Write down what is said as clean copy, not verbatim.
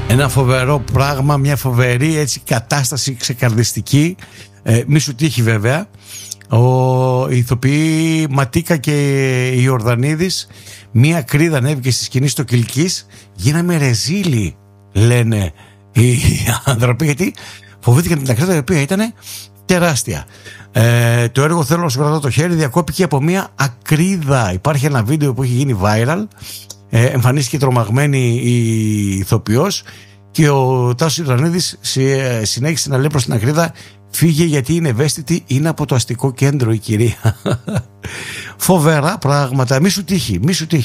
Ένα φοβερό πράγμα, μια φοβερή έτσι κατάσταση ξεκαρδιστική. Μη σου τύχει βέβαια. Οι ηθοποιοί Ματίκα και η Ιορδανίδης, μια κρίδα ανέβηκε στη σκηνή στο Κιλκής. Γίναμε ρεζίλοι, λένε οι άνθρωποι, γιατί φοβήθηκαν την ακρίδα η οποία ήταν τεράστια. Το έργο «Θέλω να σου κρατάω το χέρι» διακόπηκε από μια ακρίδα. Υπάρχει ένα βίντεο που έχει γίνει viral. Εμφανίστηκε τρομαγμένη η ηθοποιός και ο Τάσος Ιορδανίδης συνέχισε να λέει προς την ακρίδα: «Φύγε γιατί είναι ευαίσθητη, είναι από το αστικό κέντρο η κυρία». Φοβερά πράγματα. Μη σου τύχει, μη σου τύχει.